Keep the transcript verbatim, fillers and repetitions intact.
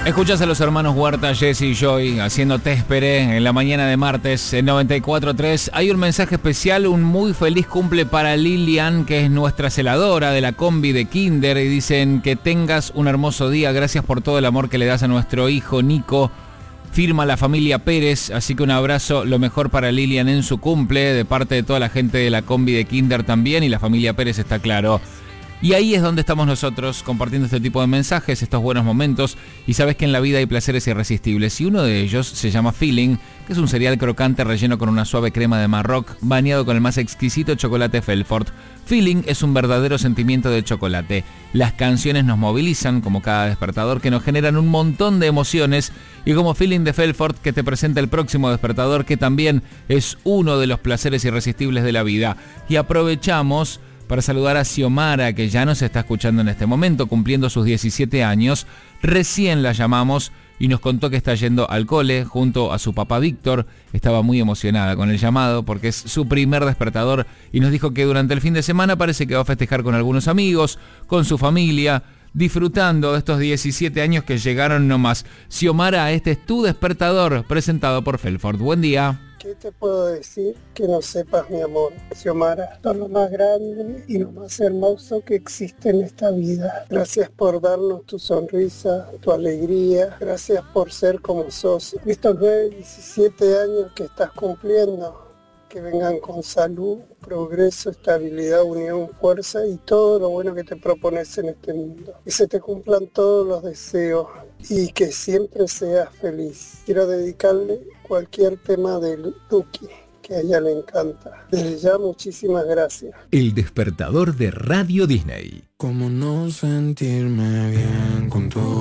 Escuchás a los hermanos Huerta, Jesse y Joy haciendo Téspere en la mañana de martes en noventa y cuatro punto tres. Hay un mensaje especial, un muy feliz cumple para Lilian, que es nuestra celadora de la combi de Kinder, y dicen que tengas un hermoso día. Gracias por todo el amor que le das a nuestro hijo Nico. Firma la familia Pérez, así que un abrazo, lo mejor para Lilian en su cumple, de parte de toda la gente de la combi de Kinder también, y la familia Pérez está claro. Y ahí es donde estamos nosotros compartiendo este tipo de mensajes, estos buenos momentos. Y sabes que en la vida hay placeres irresistibles, y uno de ellos se llama Feeling, que es un cereal crocante relleno con una suave crema de Marroc, bañado con el más exquisito chocolate Felfort. Feeling es un verdadero sentimiento de chocolate. Las canciones nos movilizan, como cada despertador, que nos generan un montón de emociones, y como Feeling de Felfort, que te presenta el próximo despertador, que también es uno de los placeres irresistibles de la vida. Y aprovechamos para saludar a Xiomara, que ya nos está escuchando en este momento, cumpliendo sus diecisiete años. Recién la llamamos y nos contó que está yendo al cole junto a su papá Víctor. Estaba muy emocionada con el llamado porque es su primer despertador, y nos dijo que durante el fin de semana parece que va a festejar con algunos amigos, con su familia, disfrutando de estos diecisiete años que llegaron nomás. Xiomara, este es tu despertador, presentado por Felfort. Buen día. ¿Qué te puedo decir que no sepas, mi amor? Xiomara, todo lo más grande y lo más hermoso que existe en esta vida. Gracias por darnos tu sonrisa, tu alegría. Gracias por ser como sos. Estos nueve, diecisiete años que estás cumpliendo, que vengan con salud, progreso, estabilidad, unión, fuerza y todo lo bueno que te propones en este mundo. Que se te cumplan todos los deseos y que siempre seas feliz. Quiero dedicarle cualquier tema del Duki que a ella le encanta. Desde ya, muchísimas gracias. El despertador de Radio Disney. ¿Cómo no sentirme bien con todo